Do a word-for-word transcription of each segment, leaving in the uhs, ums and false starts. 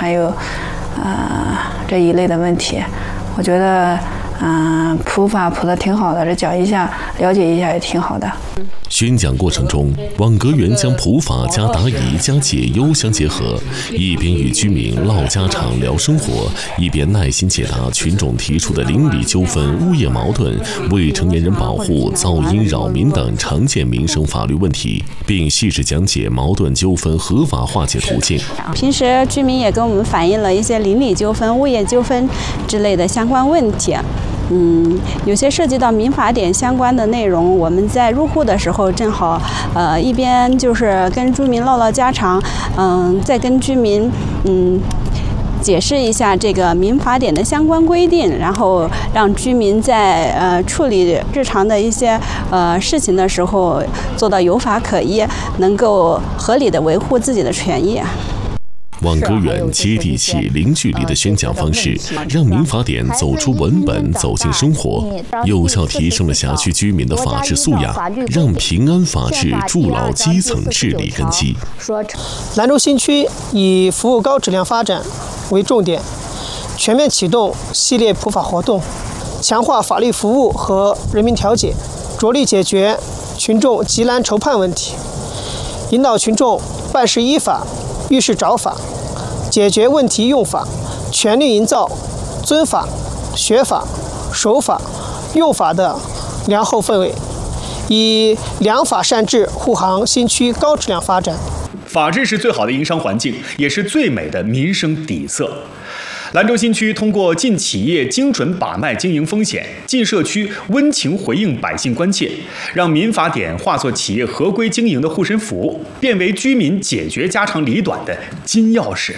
还有呃这一类的问题。我觉得嗯、呃、普法普的挺好的，这讲一下了解一下也挺好的。 宣讲过程中，网格员将普法加答疑加解忧相结合，一边与居民唠家常聊生活，一边耐心解答群众提出的邻里纠纷、物业矛盾、未成年人保护、噪音扰民等常见民生法律问题，并细致讲解矛盾纠纷合法化解途径。 平时居民也跟我们反映了一些邻里纠纷、物业纠纷之类的相关问题。嗯，有些涉及到民法典相关的内容，我们在入户的时候正好，呃，一边就是跟居民唠唠家常，嗯，再跟居民嗯解释一下这个民法典的相关规定，然后让居民在呃处理日常的一些呃事情的时候做到有法可依，能够合理的维护自己的权益。 网格员接地气、零距离的宣讲方式，让民法典走出文本，走进生活，有效提升了辖区居民的法治素养，让平安法治筑牢基层治理根基。 兰州新区以服务高质量发展为重点，全面启动系列普法活动，强化法律服务和人民调解，着力解决群众急难愁盼问题，引导群众办事依法、遇事找法，解决问题用法，全力营造遵法、学法、守法、用法的良好氛围，以良法善治护航新区高质量发展。 法治是最好的营商环境，也是最美的民生底色。兰州新区通过进企业精准把脉经营风险，进社区温情回应百姓关切，让民法典化作企业合规经营的护身符，变为居民解决家长里短的金钥匙。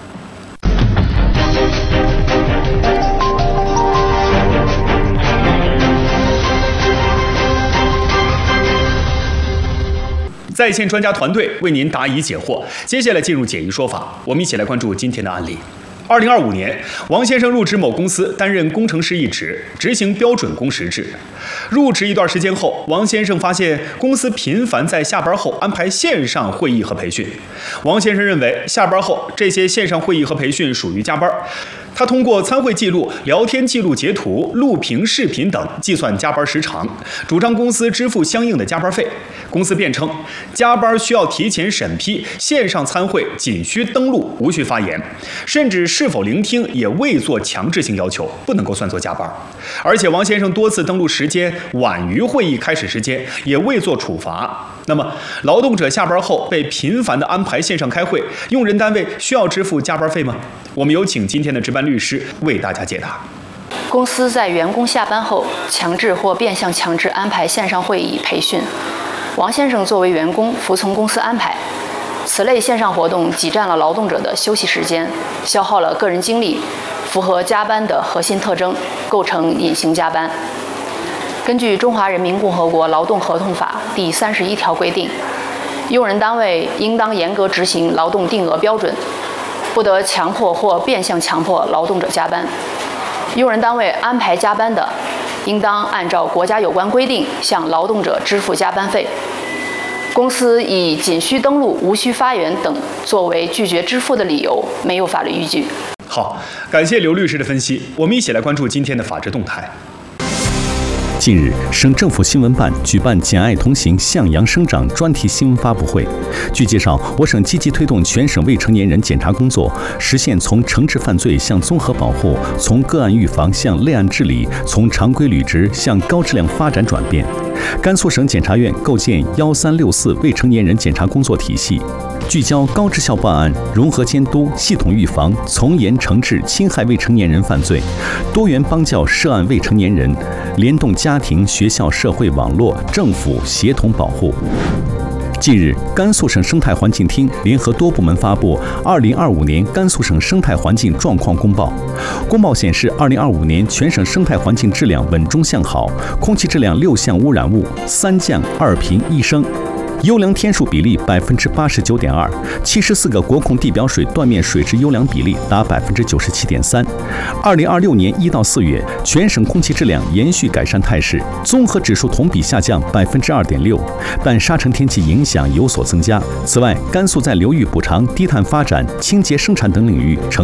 在线专家团队为您答疑解惑，接下来进入解疑说法，我们一起来关注今天的案例。二零二五年，王先生入职某公司，担任工程师一职，执行标准工时制。入职一段时间后，王先生发现公司频繁在下班后安排线上会议和培训。王先生认为，下班后这些线上会议和培训属于加班。他通过参会记录、聊天记录截图、录屏视频等计算加班时长，主张公司支付相应的加班费。公司辩称，加班需要提前审批，线上参会仅需登录，无需发言，甚至是否聆听也未做强制性要求，不能够算作加班。而且王先生多次登录时间晚于会议开始时间，也未做处罚。那么，劳动者下班后被频繁地安排线上开会，用人单位需要支付加班费吗？我们有请今天的值班律师为大家解答。 公司在员工下班后强制或变相强制安排线上会议培训，王先生作为员工服从公司安排，此类线上活动挤占了劳动者的休息时间，消耗了个人精力，符合加班的核心特征，构成隐形加班。根据《中华人民共和国劳动合同法》第三十一条规定，用人单位应当严格执行劳动定额标准，不得强迫或变相强迫劳动者加班。用人单位安排加班的，应当按照国家有关规定向劳动者支付加班费。公司以仅需登录、无需发言等作为拒绝支付的理由，没有法律依据。 好，感谢刘律师的分析。我们一起来关注今天的法治动态。 近日，省政府新闻办举办“简爱同行，向阳生长”专题新闻发布会。据介绍，我省积极推动全省未成年人检查工作，实现从惩治犯罪向综合保护、从个案预防向类案治理、从常规履职向高质量发展转变。甘肃省检察院构建“幺三六四”未成年人检查工作体系，聚焦高质效办案、融合监督、系统预防、从严惩治侵害未成年人犯罪，多元帮教涉案未成年人，联动家庭、学校、社会网络、政府协同保护。近日，甘肃省生态环境厅联合多部门发布《二零二五年甘肃省生态环境状况公报》。公报显示，二零二五年全省生态环境质量稳中向好，空气质量六项污染物三降二平一升。优良天数比例百分之八十九点二，七十四个国控地表水断面水质优良比例达百分之九十七点三。二零二六年一到四月，全省空气质量延续改善态势，综合指数同比下降百分之二点六，但沙尘天气影响有所增加。此外，甘肃在流域补偿、低碳发展、清洁生产等领域呈